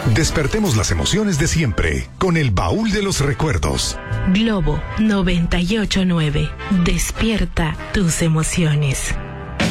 Despertemos las emociones de siempre con el baúl de los recuerdos. Globo 98.9. Despierta tus emociones.